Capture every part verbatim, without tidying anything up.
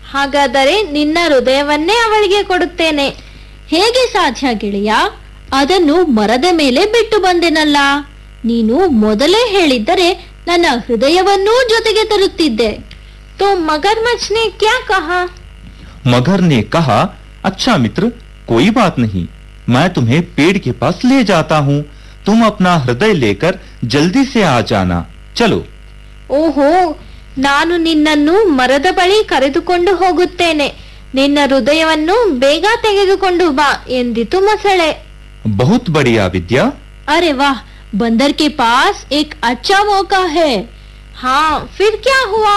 ಹಾಗಾದರೆ ನಿನ್ನ ಹೃದಯವನ್ನೇ ಅವಳಿಗೆ ಕೊಡುತ್ತೇನೆ. ಹೇಗೆ ಸಾಧ್ಯ ಗೆಳೆಯ? ಅದನ್ನು ಮರದ ಮೇಲೆ ಬಿಟ್ಟು ಬಂದೆನಲ್ಲ. ನೀನು ಮೊದಲೇ ಹೇಳಿದ್ದರೆ ನನ್ನ ಹೃದಯವನ್ನೂ ಜೊತೆಗೆ ತರುತ್ತಿದ್ದೆ. तो मगरमच्छ ने क्या कहा? मगर ने कहा, अच्छा मित्र, कोई बात नहीं, मैं तुम्हें पेड़ के पास ले जाता हूँ. तुम अपना हृदय लेकर जल्दी से आ जाना. चलो. ಓಹೋ, ನಾನು ನಿನ್ನನ್ನು ಮರದ ಬಳಿ ಕರೆದುಕೊಂಡು ಹೋಗುತ್ತೇನೆ. ನಿನ್ನ ಹೃದಯವನ್ನು ಬೇಗ ತೆಗೆದುಕೊಂಡು ಬಾ ಎಂದಿತು ಮೊಸಳೆ. बहुत बढ़िया विद्या. अरे वाह, बंदर के पास एक अच्छा मौका है. हाँ, फिर क्या हुआ?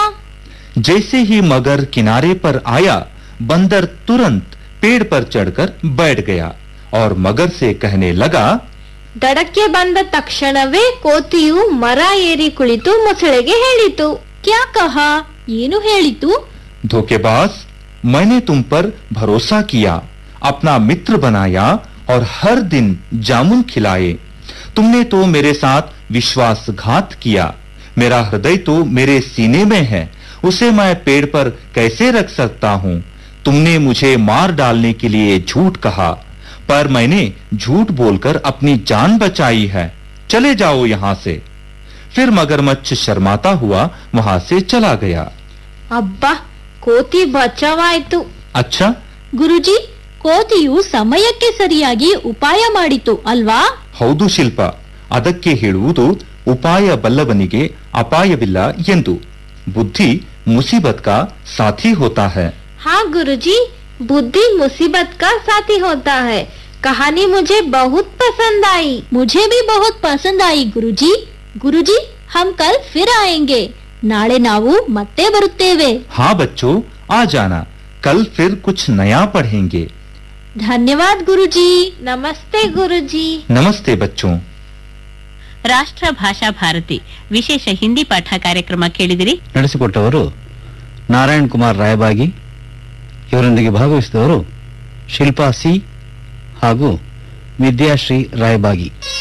जैसे ही मगर किनारे पर आया, बंदर तुरंत पेड़ पर चढ़कर बैठ गया और मगर से कहने लगा. ದಡಕ್ಕೆ ಬಂದ ತಕ್ಷಣವೇ ಕೋತಿಯು ಮರ ಏರಿ ಕುಳಿತು ಮೊಸಳೆಗೆ ಹೇಳಿತು. क्या कहा? ಏನು ಹೇಳಿತು? धोखेबाज, मैंने तुम पर भरोसा किया, अपना मित्र बनाया और हर दिन जामुन खिलाए. तुमने तो मेरे साथ विश्वासघात किया. मेरा हृदय तो मेरे सीने में है, उसे मैं पेड़ पर कैसे रख सकता हूँ? तुमने मुझे मार डालने के लिए झूठ कहा, पर मैंने झूठ बोलकर अपनी जान बचाई है. चले जाओ यहाँ से. फिर मगरमच्छ शर्माता हुआ वहाँ से चला गया. ಅಬ್ಬಾ, ಕೋತಿ ಬಚಾವಾಯ್ತು. अच्छा, ಗುರುಜಿ, ಕೋತಿಯು ಸಮಯಕ್ಕೆ ಸರಿಯಾಗಿ ಉಪಾಯ ಮಾಡಿತು ಅಲ್ವಾ? ಹೌದು ಶಿಲ್ಪ, ಅದಕ್ಕೆ ಹೇಳುವುದು ಉಪಾಯ ಬಲ್ಲವನಿಗೆ ಅಪಾಯವಿಲ್ಲ ಎಂದು. बुद्धि मुसीबत का साथी होता है. हाँ गुरुजी, बुद्धि मुसीबत का साथी होता है. कहानी मुझे बहुत पसंद आई. मुझे भी बहुत पसंद आई गुरुजी. गुरुजी, हम कल फिर आएंगे. ನಾಳೆ ನಾವು ಮತ್ತೆ ಬರುತ್ತೇವೆ. हाँ बच्चों, आ जाना. कल फिर कुछ नया पढ़ेंगे. धन्यवाद गुरुजी. नमस्ते गुरुजी. नमस्ते बच्चों. ರಾಷ್ಟ್ರ ಭಾಷಾ ಭಾರತಿ ವಿಶೇಷ ಹಿಂದಿ ಪಾಠ ಕಾರ್ಯಕ್ರಮ ಕೇಳಿದಿರಿ. ನಡೆಸಿಕೊಟ್ಟವರು ನಾರಾಯಣ್ ಕುಮಾರ್ ರಾಯಬಾಗಿ. ಇವರೊಂದಿಗೆ ಭಾಗವಹಿಸಿದವರು ಶಿಲ್ಪಾ ಸಿ ಹಾಗೂ ವಿದ್ಯಾಶ್ರೀ ರಾಯಬಾಗಿ.